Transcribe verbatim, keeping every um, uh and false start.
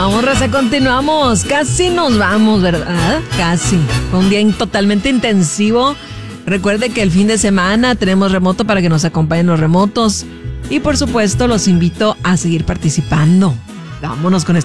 Continuamos, Raza, continuamos. Casi nos vamos, ¿verdad? Casi. Fue un día in- totalmente intensivo. Recuerde que el fin de semana tenemos remoto para que nos acompañen los remotos. Y por supuesto, los invito a seguir participando. Vámonos con esto.